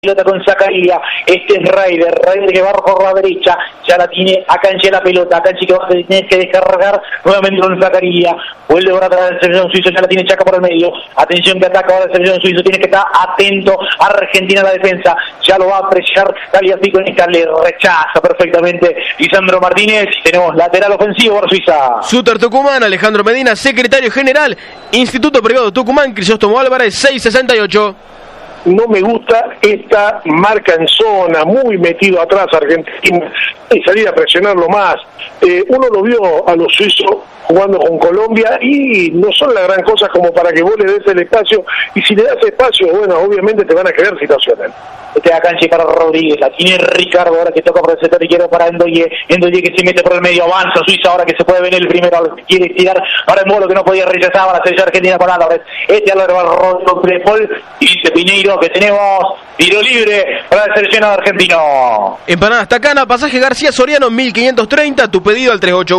Pelota con Zacarías, este es Raider que va por la derecha, ya la tiene a Canchi la pelota, a Canchi que va a tener que descargar nuevamente con Zacarías, vuelve por atrás del selección suizo, ya la tiene Chaca por el medio, atención que ataca ahora el selección suizo, tiene que estar atento, Argentina la defensa, ya lo va a apreciar Tagliafico en esta, le rechaza perfectamente Lisandro Martínez, tenemos lateral ofensivo por Suiza. Súter Tucumán, Alejandro Medina, secretario general, Instituto Privado Tucumán, Crisóstomo Álvarez, 668. No me gusta esta marca en zona, muy metido atrás Argentina, y salir a presionarlo más. Uno lo vio a los suizos jugando con Colombia y no son la gran cosa como para que vos le des el espacio, y si le das espacio, bueno, obviamente te van a crear situaciones. Este a Canchi para Rodríguez, la tiene Ricardo ahora que toca por el sector izquierdo para Endoye que se mete por el medio, avanza Suiza ahora que se puede venir el primero, quiere tirar para Embolo que no podía rechazar a la selección argentina con Álvarez, Álvarez va Rodrigo de Paul y de Pineiro que tenemos tiro libre para el seleccionado argentino. Empanadas Tacana, pasaje García Soriano 1530, tu pedido al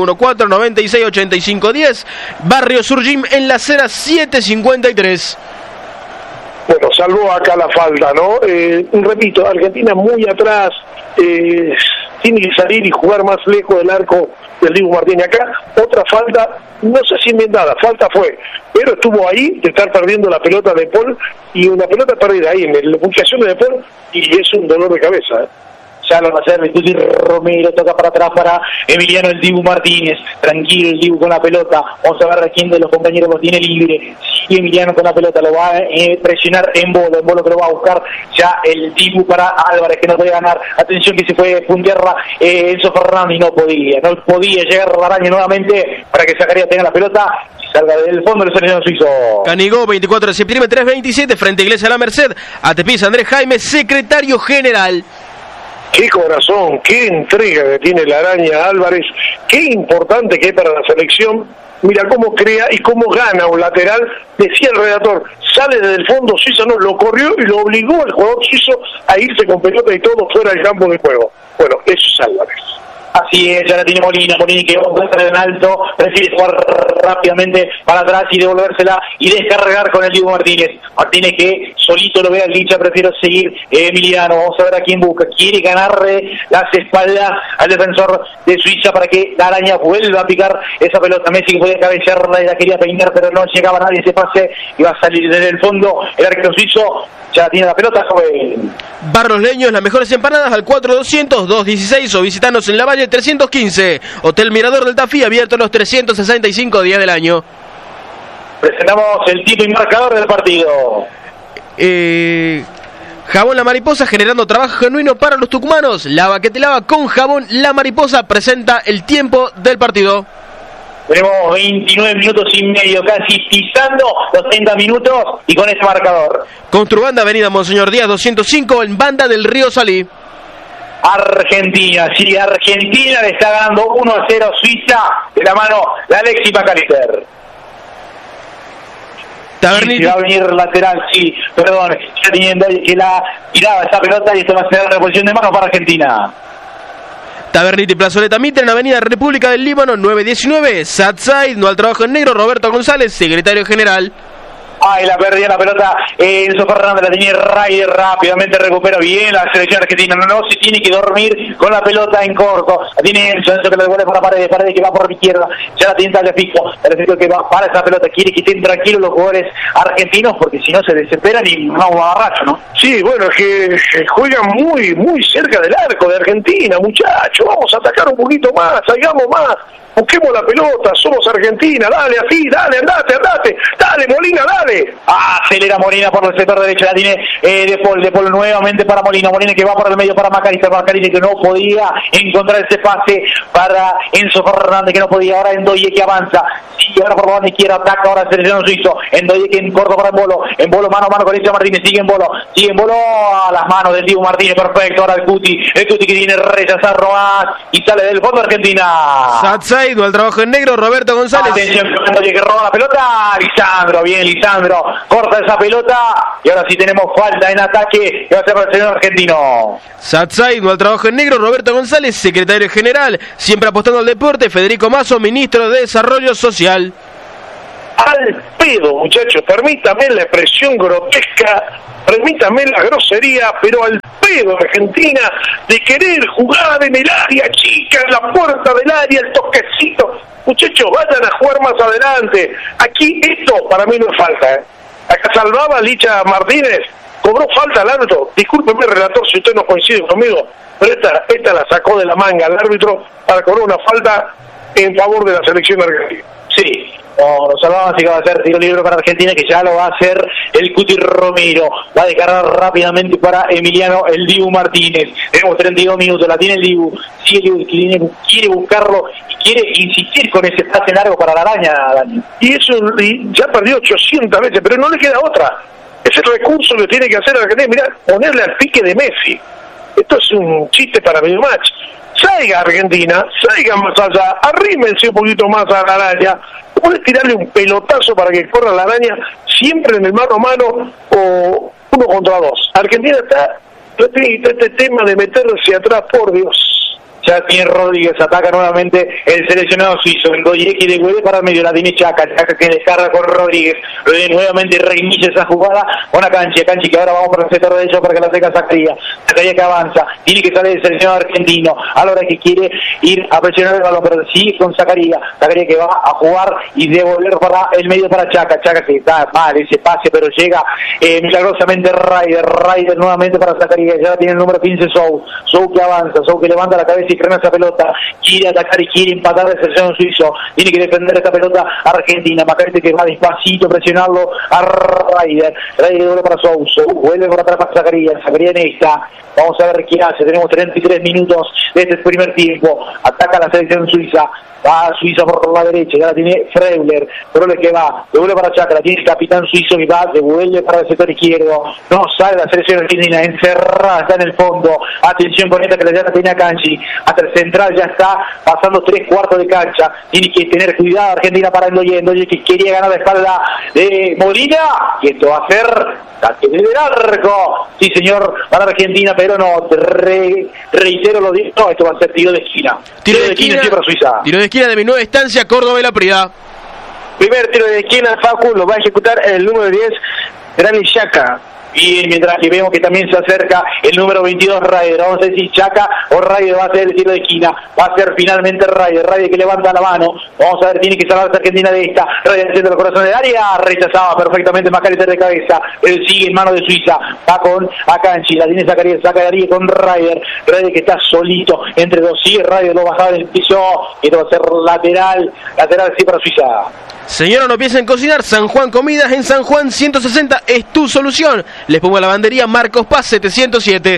3814-968510, Barrio Surgim en la acera 753. Bueno, salvó acá la falta, ¿no? Repito, Argentina muy atrás, tiene que salir y jugar más lejos del arco del Dibu Martínez. Acá, otra falta, no sé si inventada, falta fue, pero estuvo ahí de estar perdiendo la pelota de Paul, y una pelota perdida ahí en la ubicación de Paul, y es un dolor de cabeza, Ya lo va a hacer Vituti Romero, toca para atrás para Emiliano el Dibu Martínez, tranquilo el Dibu con la pelota, vamos a ver a quién de los compañeros lo tiene libre, y Emiliano con la pelota lo va a presionar Embolo que lo va a buscar ya el Dibu para Álvarez que no puede ganar, atención que se fue Punterra, Enzo Fernández no podía llegar la araña nuevamente para que Zacarías tenga la pelota y salga del fondo del seleccionado suizo. Canigó 24 de septiembre 327 frente a Iglesia La Merced, Atepis Andrés Jaime, secretario general. Qué corazón, qué entrega que tiene la araña Álvarez, qué importante que es para la selección. Mira cómo crea y cómo gana un lateral. Decía el redactor, sale desde el fondo Suiza, no, lo corrió y lo obligó al jugador suizo a irse con pelota y todo fuera del campo de juego. Bueno, eso es Álvarez. Así es, ya la tiene Molina que va a estar en alto, prefiere jugar rápidamente para atrás y devolvérsela y descargar con el Dibu Martínez que solito lo ve al Licha, prefiero seguir Emiliano, vamos a ver a quién busca, quiere ganarle las espaldas al defensor de Suiza para que la araña vuelva a picar esa pelota. Messi que podía cabecearla y la quería peinar pero no llegaba nadie ese pase y va a salir desde el fondo el arquero suizo, ya tiene la pelota, joven. Barros Leños, las mejores empanadas al 4200-216 o visitanos en la Valle 315, Hotel Mirador del Tafí, abierto los 365 días del año. Presentamos el tipo y marcador del partido. Jabón La Mariposa, generando trabajo genuino para los tucumanos. Lava que te lava con jabón La Mariposa. Presenta el tiempo del partido. Tenemos 29 minutos y medio, casi pisando los 30 minutos y con ese marcador. Construbanda, avenida Monseñor Díaz 205, en Banda del Río Salí. Argentina le está ganando 1-0 Suiza de la mano de Alexis McAllister. Taberniti. Va a venir lateral, ya teniendo que la tiraba esa pelota y esto va a ser reposición de mano para Argentina. Taberniti Plazoleta Mitre en Avenida República del Líbano 919, Satside, no al trabajo en negro, Roberto González, secretario general. La perdía la pelota, Enzo Fernández la tenía Raider, rápidamente recupera bien la selección argentina, no se tiene que dormir con la pelota en corto, la tiene Enzo que la devuelve por la pared que va por la izquierda, ya la tiene Tagliafico, que va para esa pelota, quiere que estén tranquilos los jugadores argentinos porque si no se desesperan y no va a agarrar, ¿no? Sí, bueno, es que juegan muy cerca del arco de Argentina, muchachos, vamos a atacar un poquito más, salgamos más. Busquemos la pelota, somos Argentina, dale así, dale, andate, dale Molina, dale. Acelera Molina por el sector derecho, la tiene De Paul nuevamente para Molina que va por el medio para Macalister que no podía encontrar ese pase para Enzo Fernández que no podía, ahora Endoye que avanza, y ahora por la banda izquierda ataca ahora el seleccionado suizo, Endoye que en corto para Embolo mano a mano con Alicia Martínez, sigue Embolo a las manos del Dibu Martínez, perfecto, ahora el Cuti que tiene rechazar Rojas y sale del fondo Argentina. No al trabajo en negro, Roberto González. Atención, que roba la pelota, Lisandro, corta esa pelota y ahora sí tenemos falta en ataque que va a ser para el señor argentino. Satside, no al trabajo en negro, Roberto González, secretario general, siempre apostando al deporte, Federico Mazo, ministro de Desarrollo Social. Al pedo, muchachos, permítame la expresión grotesca, permítame la grosería, pero al pedo Argentina de querer jugar en el área chica, en la puerta del área, el toquecito. Muchachos, vayan a jugar más adelante. Aquí esto para mí no es falta, ¿eh? Acá salvaba Licha Martínez, cobró falta al árbitro. Discúlpeme, relator, si usted no coincide conmigo, pero esta la sacó de la manga el árbitro para cobrar una falta en favor de la selección argentina. Sí, lo salvamos, así que va a ser tiro libre para Argentina, que ya lo va a hacer el Cuti Romero. Va a descargar rápidamente para Emiliano el Dibu Martínez. Tenemos 32 minutos, la tiene el Dibu. Sí, el Dibu quiere buscarlo y quiere insistir con ese pase largo para la araña, Dani. Y eso ya perdió 800 veces, pero no le queda otra. Es el recurso que tiene que hacer Argentina. Mirá, ponerle al pique de Messi. Esto es un chiste para medio match. Salga Argentina, salga más allá, arrímense un poquito más a la araña. Puedes tirarle un pelotazo para que corra la araña, siempre en el mano a mano o 1 contra 2. Argentina está, este tema de meterse atrás, por Dios. Ya tiene Rodríguez, ataca nuevamente el seleccionado suizo, el Goyeki de Güede para el medio, la tiene Chaca que descarga con Rodríguez nuevamente reinicia esa jugada con Akanji que ahora vamos por el sector derecho para que la seca Zacarías que avanza, tiene que salir el seleccionado argentino, a la hora que quiere ir a presionar el balón, pero sigue con Zacarías que va a jugar y devolver para el medio para Chaca que está mal ese pase, pero llega milagrosamente Raider nuevamente para Zacarías, ya tiene el número 15 Sou que avanza, Sou que levanta la cabeza y frena esa pelota, quiere atacar y quiere empatar el seleccionado suizo, tiene que defender esta pelota Argentina, Macarte que va despacito presionarlo a Raider vuelve para Sou vuelve por atrás para Zacarías en esta, vamos a ver qué hace, tenemos 33 minutos de este primer tiempo, ataca la selección suiza, va a Suiza por la derecha, ya la tiene Freuler que va, devuelve para Chaca, la tiene el capitán suizo que va, devuelve para el sector izquierdo, no sale la selección argentina, encerrada, está en el fondo, atención con esta que ya la tiene Akanji, hasta el central ya está pasando 3/4 de cancha, tiene que tener cuidado Argentina para Endoye que quería ganar la espalda de Molina, y esto va a ser saque del arco, sí señor, para Argentina, pero no, reitero lo dicho, no, esto va a ser tiro de esquina, tiro de esquina para Suiza. Tiro de esquina de mi nueva estancia, Córdoba y La Prida. Primer tiro de esquina, Facu, lo va a ejecutar el número 10, Granit Xhaka. Y mientras que vemos que también se acerca el número 22 Raider, vamos a ver si Chaca o Raider va a hacer el tiro de esquina, va a ser finalmente Raider que levanta la mano, vamos a ver, tiene que salvar a Argentina de esta, Raider haciendo el corazón del área, rechazaba perfectamente Macalister de cabeza, él sigue en mano de Suiza, va con Akanji, la tiene Zacarías con Raider que está solito entre dos, sigue Raider, lo bajaba del piso, y esto va a ser lateral sí para Suiza. Señora, no piensa en cocinar, San Juan Comidas en San Juan 160 es tu solución. Les pongo a la lavandería Marcos Paz 707.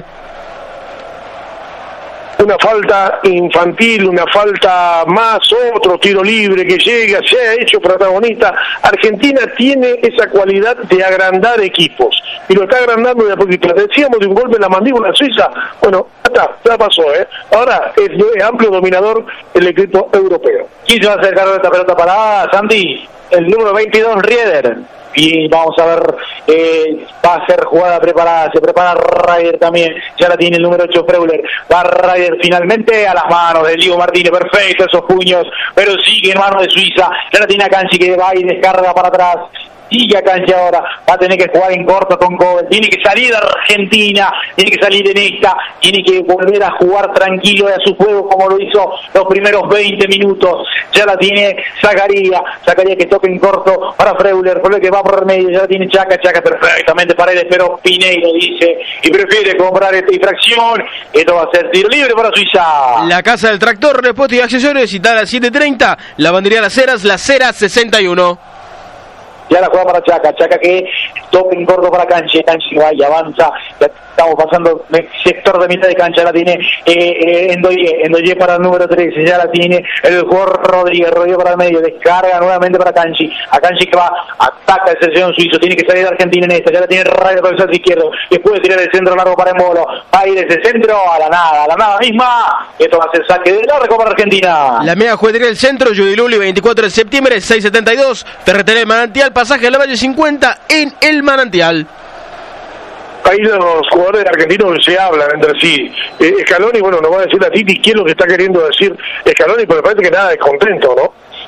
Una falta infantil, una falta más, otro tiro libre que llega, se ha hecho protagonista. Argentina tiene esa cualidad de agrandar equipos, y lo está agrandando de a poquito. Decíamos de un golpe en la mandíbula suiza, bueno, ya pasó, ahora es amplio dominador el equipo europeo. ¿Quién se va a hacer cargo de esta pelota parada, Santi? El número 22, Rieder. Y vamos a ver, va a ser jugada preparada, se prepara Raider también, ya la tiene el número 8 Freuler, va Raider finalmente a las manos de Dibu Martínez, perfecto esos puños, pero sigue en manos de Suiza, ya la tiene Akanji que va y descarga para atrás, sigue Akanji ahora, va a tener que jugar en corto con Kobe, tiene que salir de Argentina, tiene que salir en esta, tiene que volver a jugar tranquilo a su juego como lo hizo los primeros 20 minutos, ya la tiene Zacarías que toca en corto para Freuler que va por el medio, ya la tiene Chaca perfectamente para él, pero Pineiro dice y prefiere comprar esta infracción, esto va a ser tiro libre para Suiza. La Casa del Tractor, repuestos y accesorios, citada a 7:30, lavandería Las Heras 61. Ya la juega para Chaca que toca en corto para Akanji va y avanza, ya estamos pasando sector de mitad de cancha, la tiene Endoye para el número 13, ya la tiene el jugador Rodríguez para el medio, descarga nuevamente para Akanji que va, ataca el selección suizo, tiene que salir de Argentina en esta, ya la tiene Raider por el centro izquierdo, después de tirar el centro largo para Embolo, va a ir ese centro a la nada misma, esto va a ser saque del arco para Argentina. La mega juguetería del centro, Judiluli 24 de septiembre, 672, Ferretería del Manantial, pasaje a la Valle 50 en El Manantial. Ahí los jugadores argentinos se hablan entre sí. Scaloni, bueno, nos va a decir a Titi qué es lo que está queriendo decir Scaloni, pero me parece que nada de contento, ¿no?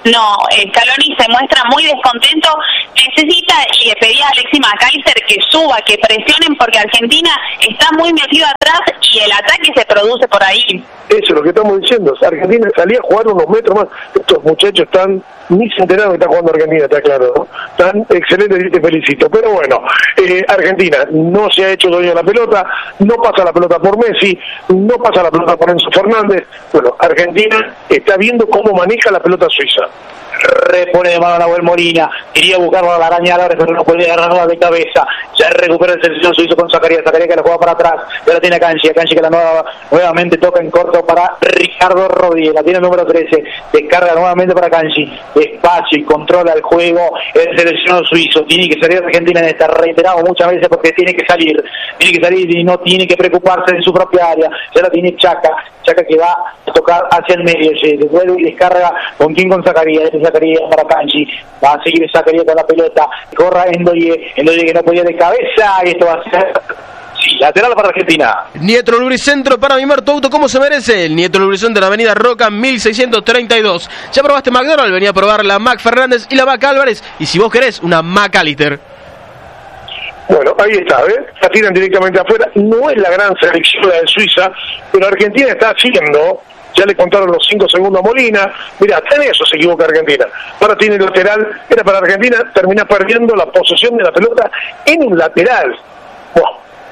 No, Scaloni se muestra muy descontento, necesita y le pedía a Alexis McAllister que suba, que presionen porque Argentina está muy metido atrás y el ataque se produce por ahí. Eso es lo que estamos diciendo. Argentina salía a jugar unos metros más. Estos muchachos están, ni se enteraron que está jugando Argentina, está claro, ¿no? Están excelentes y te felicito. Pero bueno, Argentina no se ha hecho dueño de la pelota, no pasa la pelota por Messi, no pasa la pelota por Enzo Fernández. Bueno, Argentina está viendo cómo maneja la pelota suiza. Repone de mano a Nahuel Molina, quería buscarlo a la araña, pero no puede agarrarla de cabeza. Ya recupera el selección suizo con Zakaria que la juega para atrás, ya la tiene Kanji que la nuevamente toca en corto para Ricardo Rodríguez, la tiene el número 13, descarga nuevamente para Kanji, despacio y controla el juego el selección suizo. Tiene que salir Argentina en esta, reiterado muchas veces porque tiene que salir y no tiene que preocuparse en su propia área. Ya la tiene Chaca que va a tocar hacia el medio, se devuelve y descarga con Zakaria para Kanji, va a seguir Zakaria con la pelota, corra Endoye que no podía de cabeza, y esto va a ser lateral para Argentina. Nietro Lubricentro para mimar tu auto como se merece. El Nietro Lubricentro de la avenida Roca 1632. Ya probaste McDonald's, venía a probar la Mac Fernández y la Mac Álvarez, y si vos querés una McAllister. Bueno, ahí está, ¿ves? La tiran directamente afuera. No es la gran selección la de Suiza, pero Argentina está haciendo. Ya le contaron los 5 segundos a Molina. Mirá, en eso se equivoca Argentina. Ahora tiene el lateral. Era para Argentina, termina perdiendo la posesión de la pelota en un lateral. Wow.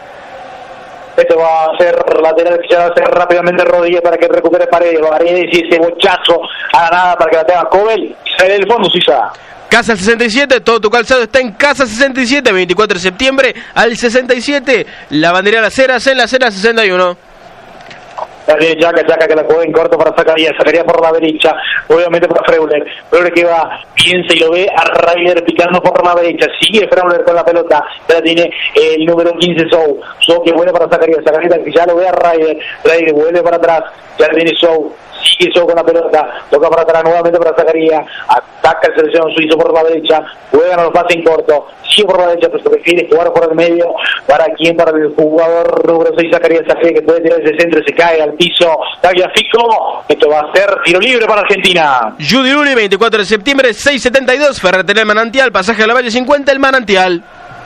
Esto va a ser lateral, que ya va a ser rápidamente Rodríguez para que recupere Paredes y ese bochazo a la nada para que la tenga Cobel y sale del fondo Suiza. Casa 67, todo tu calzado está en Casa 67, 24 de septiembre al 67, la bandera de las Heras en la acera 61. Chaca que la juega en corto para Zakaria por la derecha, obviamente para Freuler que va, piensa y lo ve a Raider picando por la derecha, sigue Freuler con la pelota, ya la tiene el número 15 Sou que vuelve para Zakaria que ya lo ve a Raider vuelve para atrás, ya la tiene Sou, sigue Sou con la pelota, toca para atrás nuevamente para Zakaria, ataca el selección suizo por la derecha, juegan a los pases en corto, sigue por la derecha, pero prefiere jugar por el medio, para el jugador número 6 Zakaria que puede tirar ese centro, se cae al piso, Tagliafico, esto va a ser tiro libre para Argentina. Judy Luli, 24 de septiembre, 672, Ferretería El Manantial, pasaje a la Valle 50, El Manantial.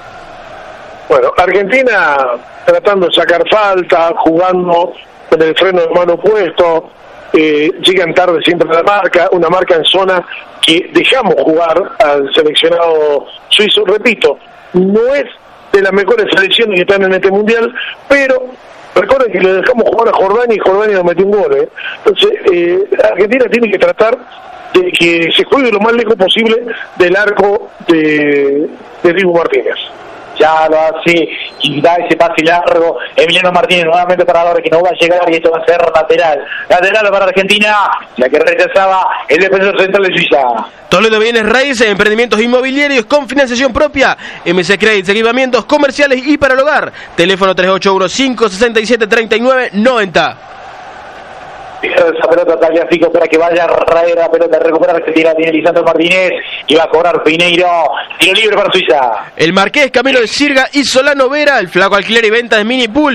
Bueno, Argentina tratando de sacar falta, jugando con el freno de mano puesto, llegan tarde siempre a la marca, una marca en zona que dejamos jugar al seleccionado suizo, repito, no es de las mejores selecciones que están en este mundial, pero recuerden que le dejamos jugar a Jordania y Jordania nos metió un gol, Entonces, Argentina tiene que tratar de que se juegue lo más lejos posible del arco de Dibu Martínez. Ya lo hace y da ese pase largo Emiliano Martínez nuevamente para Lore, que no va a llegar, y esto va a ser lateral para Argentina, la que rechazaba el defensor central de Suiza. Toledo Bienes Raíces, emprendimientos inmobiliarios con financiación propia, MC Credits, equipamientos comerciales y para el hogar. Teléfono 3815-673990. Esa pelota Tagliafico para que vaya a raer la pelota, recuperar Argentina, tiene Lisandro Martínez y va a cobrar Pineiro, tiro libre para Suiza. El Marqués, Camilo de Sirga y Solano Vera, el flaco alquiler y venta de Mini Pool,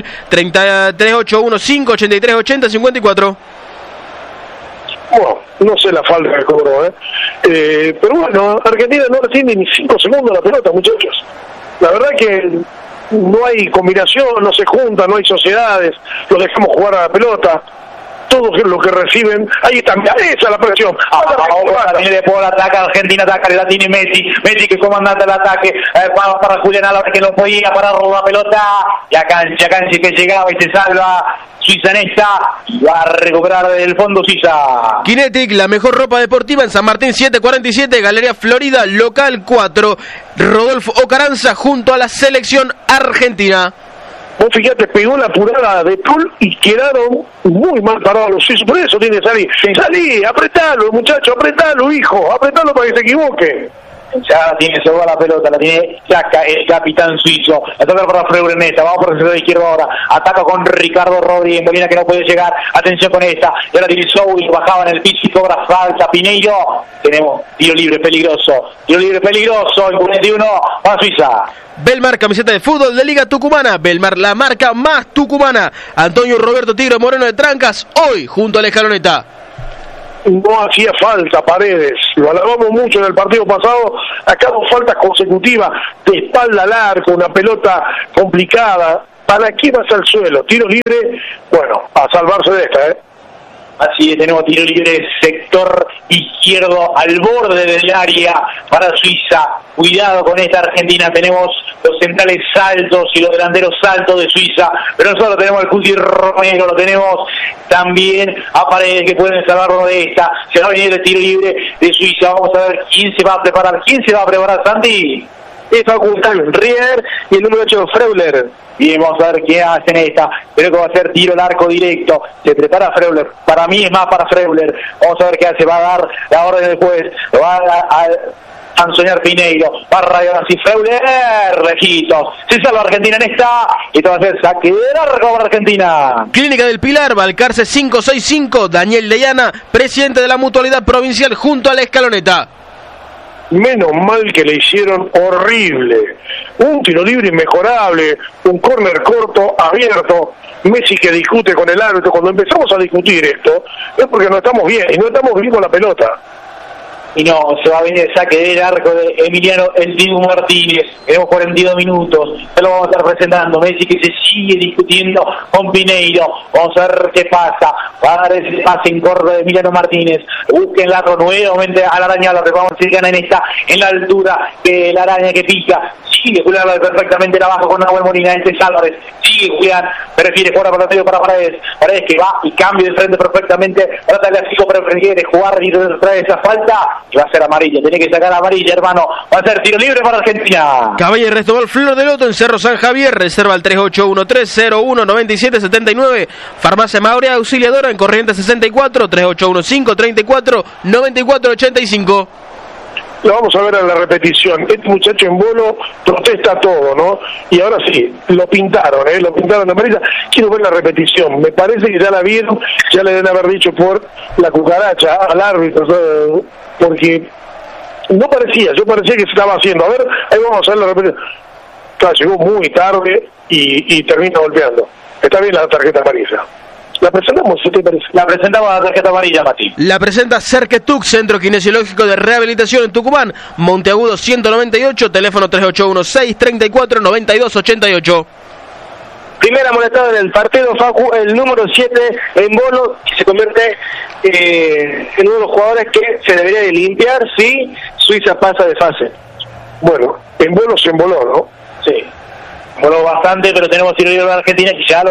3815-8380-54. Bueno, no sé la falta que cobró, pero bueno, Argentina no retiene ni 5 segundos la pelota, muchachos. La verdad que no hay combinación, no se juntan, no hay sociedades, los dejamos jugar a la pelota. Todos los que reciben, ahí está, esa es la presión. Ataca Argentina, la tiene Messi que comandante del ataque, para Julián Álvarez que no podía parar la pelota, y a Kanji que llegaba y se salva, Suiza en esta, va a recuperar el fondo Suiza. Kinetic, la mejor ropa deportiva en San Martín 747, Galería Florida, local 4, Rodolfo Ocaranza junto a la selección argentina. Vos fíjate, pegó la apurada de Tull y quedaron muy mal parados los suizos. Por eso tiene que salir. Salí, apretalo, muchacho, apretalo, hijo, apretalo para que se equivoque. Ya la tiene, se va la pelota, la tiene Chaca, el capitán suizo. La toca para Freureneta, vamos por el sector izquierdo ahora. Ataca con Ricardo Rodríguez, Molina que no puede llegar. Atención con esta. Y ahora tiene Soul, bajaba en el piso y cobra falta. Pineiro. Tenemos tiro libre peligroso. Tiro libre peligroso. El 41 para Suiza. Belmar, camiseta de fútbol de Liga Tucumana. Belmar, la marca más tucumana. Antonio Roberto Tigre Moreno de Trancas, hoy junto a la escaloneta. no hacía falta Paredes, lo alabamos mucho en el partido pasado, acá 2 faltas consecutivas, de espalda al arco, una pelota complicada, ¿para qué vas al suelo? Tiro libre, bueno, a salvarse de esta, Así es, tenemos tiro libre sector izquierdo al borde del área para Suiza. Cuidado con esta Argentina, tenemos los centrales altos y los delanteros altos de Suiza, pero nosotros tenemos al Cuti Romero, lo tenemos también a Paredes que pueden salvarlo de esta. Se va a venir el tiro libre de Suiza, vamos a ver quién se va a preparar. ¿Quién se va a preparar, Santi? Es Faculdán Rier y el número 8 Freuler. Bien, vamos a ver qué hacen esta. Creo que va a ser tiro al arco directo. Se prepara Freuler. Para mí es más para Freuler. Vamos a ver qué hace. Va a dar la orden después. Lo va a ensoñar Pineiro. Va a rayar así Freuler. Lejitos. Se salva Argentina en esta. Esto va a ser saque de arco para Argentina. Clínica del Pilar, Balcarce 565, Daniel Leyana, presidente de la Mutualidad Provincial junto a la Escaloneta. Menos mal que le hicieron horrible. Un tiro libre inmejorable, un córner corto, abierto. Messi que discute con el árbitro. Cuando empezamos a discutir esto, es porque no estamos bien, y no estamos bien con la pelota. Y no, se va a venir el saque del arco de Emiliano El Dibu Martínez. Tenemos 42 minutos, ya lo vamos a estar presentando. Messi que se sigue discutiendo con Pineiro. Vamos a ver qué pasa. Va a dar ese pase en corto de Emiliano Martínez. Busquen el arco nuevamente a la araña. Lo que vamos a decir, gana en la altura de la araña que pica. Sigue Julián perfectamente abajo con Nahuel Molina. Este es Álvarez. Sigue Julián. Prefiere jugar por el medio para Paredes. Paredes que va y cambia de frente perfectamente. Trata de así, pero prefiere jugar y trae esa falta. Y va a ser amarilla. Tiene que sacar amarilla, hermano. Va a ser tiro libre para Argentina. Caballa y Restobal Flor de Loto en Cerro San Javier. Reserva al 3813019779. Farmacia Maurea Auxiliadora en Corrientes 64. 3815349485. Lo vamos a ver en la repetición. Este muchacho en Bolo protesta todo, ¿no? Y ahora sí, lo pintaron de amarilla. Quiero ver la repetición. Me parece que ya la vieron, ya le deben haber dicho por la cucaracha al árbitro, porque no parecía, yo parecía que se estaba haciendo. A ver, ahí vamos a ver la repetición. Claro, llegó muy tarde y termina golpeando. Está bien la tarjeta amarilla. ¿La presentamos? ¿Qué te parece? La presentamos a la tarjeta amarilla, Mati. La presenta Cerquetuc, Centro Kinesiológico de Rehabilitación en Tucumán, Monteagudo 198, teléfono 3816-349288. Primera amonestada en el partido, Facu, el número 7 en Bolo, que se convierte en uno de los jugadores que se debería de limpiar si Suiza pasa de fase. Bueno, en Bolo se emboló, ¿no? Sí. Voló bastante, pero tenemos tiro libre de Argentina que ya lo...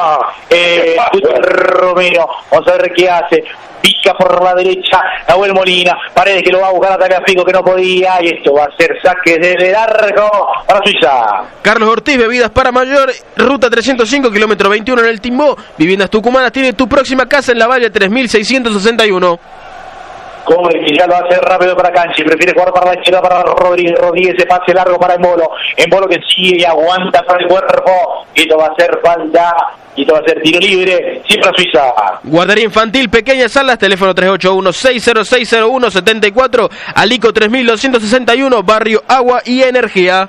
Romero, vamos a ver qué hace. Pica por la derecha, Nahuel Molina, Paredes que lo va a buscar a Tagliafico que no podía, y esto va a ser saque desde largo para Suiza. Carlos Ortiz, bebidas para mayor, ruta 305, kilómetro 21 en el Timbó. Viviendas Tucumanas, tiene tu próxima casa en la Valle 3661. Cobre que ya lo hace rápido para Canchi, prefiere jugar para la izquierda para Rodríguez, se pase largo para Embolo que sigue y aguanta para el cuerpo, y esto va a ser falta, y esto va a ser tiro libre, siempre a Suiza. Guardería infantil, pequeñas salas, teléfono 381-6060174, Alico 3261, Barrio Agua y Energía.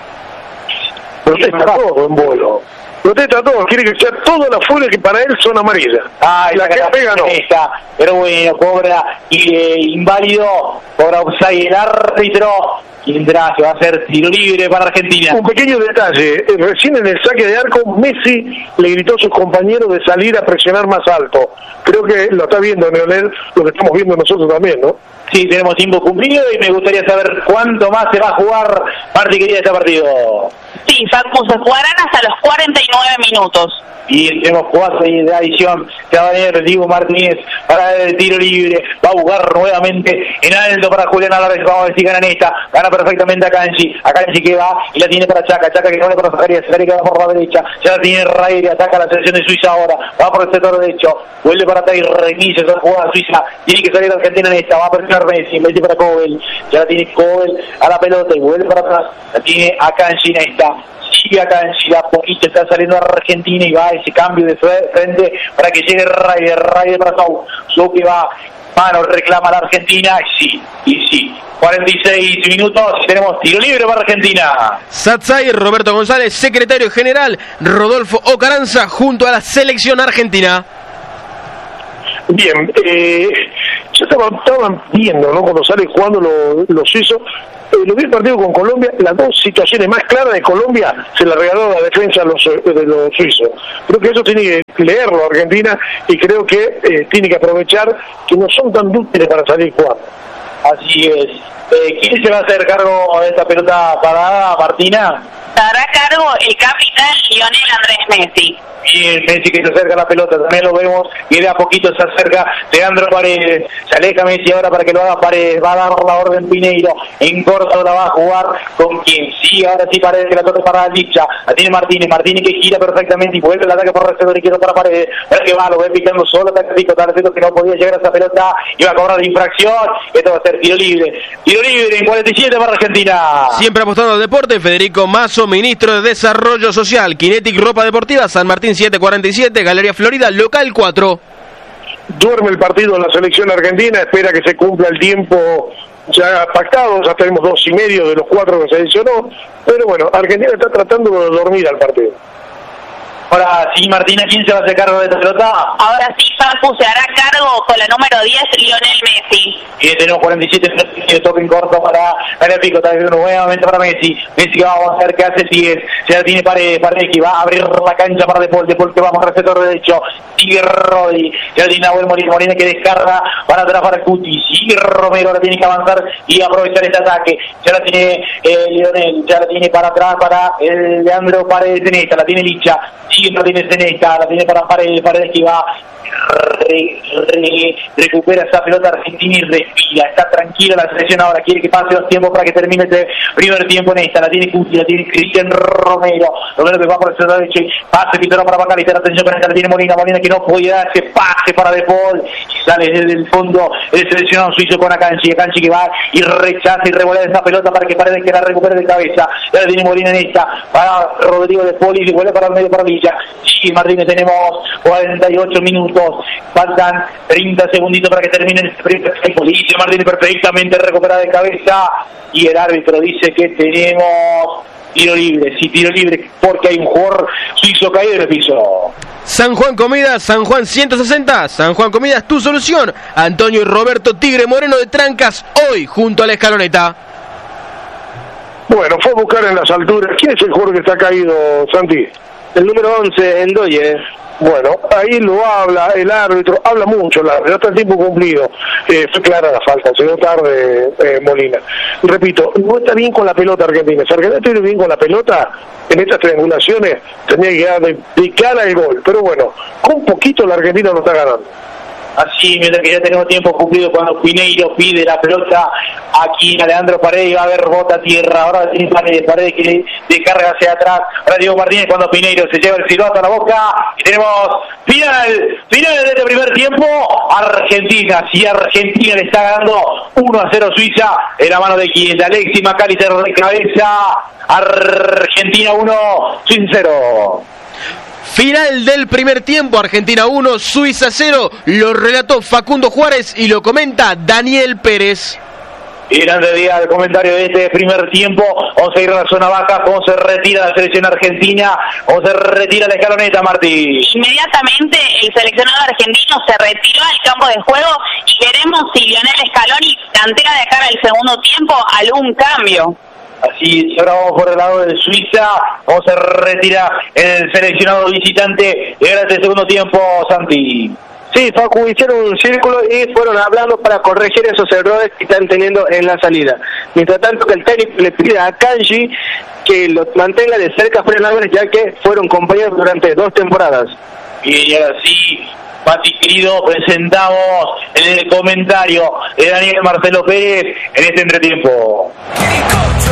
Protesta todo en Bolo. Protesta todo, quiere que sea todas las fuerzas que para él son amarillas. La que pega no. Pero bueno, cobra inválido, cobra offside el árbitro. Indra, que va a ser tiro libre para Argentina. Un pequeño detalle, recién en el saque de arco Messi le gritó a sus compañeros de salir a presionar más alto. Creo que lo está viendo Leonel, lo que estamos viendo nosotros también, ¿no? Sí, tenemos tiempo cumplido y me gustaría saber cuánto más se va a jugar, Marti, querida, este partido. Sí, Facu, se jugarán hasta los 49 minutos. Y tenemos 4 de adición. Se va a venir Dibu Martínez para el tiro libre. Va a jugar nuevamente en alto para Julián Álvarez. Vamos a ver si ganan esta. Gana perfectamente a Canchi. A Canchi que va y la tiene para Chaca. Chaca que no le para Zacarías. Zacarías que va por la derecha. Ya la tiene Rairi. Ataca a la selección de Suiza ahora. Va por el sector derecho. Vuelve para atrás y reinicia esa jugada Suiza. Tiene que salir Argentina en esta. Va a presionar Messi. Messi para Kobel. Ya la tiene Kobel a la pelota y vuelve para atrás. La tiene a Canchi en esta. Sigue acá en Chile, poquito está saliendo a Argentina y va ese cambio de frente para que llegue Raider para Zou que va, mano, reclama a la Argentina, y sí, 46 minutos y tenemos tiro libre para Argentina. Satsai, Roberto González, secretario general, Rodolfo Ocaranza junto a la selección argentina. Bien, yo estaba viendo, ¿no? Cuando sale jugando los suizos, lo vi el partido con Colombia, las dos situaciones más claras de Colombia se las regaló la defensa de los suizos. Creo que eso tiene que leerlo Argentina y creo que tiene que aprovechar que no son tan dúctiles para salir jugando. Así es. ¿Quién se va a hacer cargo de esta pelota parada, Martina? Se hará cargo el capitán Lionel Andrés Messi. Y el Messi que se acerca a la pelota, también lo vemos, y de a poquito se acerca Leandro Paredes, se aleja Messi ahora para que lo haga Paredes, va a dar la orden Pineiro, en corto la va a jugar con quien, sí, ahora sí Paredes que la toca para Licha, la tiene Martínez que gira perfectamente y vuelve el ataque por receptor izquierdo para Paredes, para que va, lo ve picando solo, Tactico que no podía llegar a esa pelota, iba a cobrar la infracción, esto va a ser tiro libre en 47 para Argentina. Siempre apostando al deporte, Federico Mazo, ministro de Desarrollo Social, Kinetic Ropa Deportiva, San Martín 747, Galería Florida, local 4. Duerme el partido en la selección argentina, espera que se cumpla el tiempo ya pactado, ya tenemos 2,5 de los 4 que se adicionó, pero bueno, Argentina está tratando de dormir al partido. Ahora sí, Martina, ¿quién se va a hacer cargo de esta pelota? Ahora sí, Facu se hará cargo con la número 10, Lionel Messi. Y tenemos 47 toque en corto para el pico, nuevamente para Messi que va a avanzar, que hace 10, se la tiene Paredes que va a abrir la cancha para Depol que vamos al receptor derecho, sigue Rodri, ya tiene Nahuel Molina que descarga para atrás para Cuti, sigue Romero, ahora tiene que avanzar y aprovechar este ataque, ya la tiene Lionel, ya la tiene para atrás para Leandro Paredes en esta, la tiene Licha, sigue Martínez en esta, la tiene para Paredes que va recupera esa pelota Argentina y respira, está tranquila la selección ahora, quiere que pase 2 tiempos para que termine este primer tiempo en esta, la tiene Cuti, la tiene Cristian Romero que va por el centro derecho, pase Pitero para Macalister, atención con esta, la tiene Molina que no puede dar ese pase para De Paul, y sale desde el fondo el seleccionado suizo con Akanji que va y rechaza y revolea esa pelota para que Paredes que la recupere de cabeza, ya la tiene Molina en esta, para Rodrigo De Paul y vuelve para el medio para Villa, sí Martínez, tenemos 48 minutos, faltan 30 segunditos para que termine el primer tiempo. Dice Martínez perfectamente recuperada de cabeza y el árbitro dice que tenemos tiro libre, sí, tiro libre porque hay un jugador suizo caído en el piso. San Juan Comidas, San Juan 160, San Juan Comidas, tu solución. Antonio y Roberto Tigre Moreno de Trancas, hoy junto a la escaloneta. Bueno, fue a buscar en las alturas. ¿Quién es el jugador que está caído, Santi? El número 11, Endoye. Bueno, ahí lo habla el árbitro, habla mucho el árbitro, hasta el tiempo cumplido. Fue clara la falta, se dio tarde Molina. Repito, no está bien con la pelota Argentina. Si Argentina estuviera bien con la pelota, en estas triangulaciones tenía que dar de cara el gol. Pero bueno, con poquito la Argentina no está ganando. Así, mientras que ya tenemos tiempo cumplido cuando Pineiro pide la pelota aquí a Leandro Paredes, va a haber bota a tierra, ahora tiene Paredes que le descarga hacia atrás, ahora Diego Martínez cuando Pineiro se lleva el silbato a la boca y tenemos final de este primer tiempo, Argentina, si Argentina le está ganando 1-0 Suiza, en la mano de quien, de Alexis Macalister de cabeza, Argentina 1, Suiza 0. Final del primer tiempo, Argentina 1, Suiza 0, lo relató Facundo Juárez y lo comenta Daniel Pérez. Y grande día el comentario de este primer tiempo, vamos a ir a la zona baja, cómo se retira la selección argentina, cómo se retira la escaloneta, Martí. Inmediatamente el seleccionado argentino se retiró al campo de juego y queremos si Lionel Scaloni plantea de cara al segundo tiempo algún cambio. Así, ahora vamos por el lado de Suiza, cómo se retira el seleccionado visitante y ahora este segundo tiempo, Santi. Sí, Facu, hicieron un círculo y fueron hablando para corregir esos errores que están teniendo en la salida. Mientras tanto que el técnico le pide a Akanji que lo mantenga de cerca a Fred Álvarez, ya que fueron compañeros durante 2 temporadas. Y ahora sí, Pati querido, presentamos en el comentario de Daniel Marcelo Pérez en este entretiempo.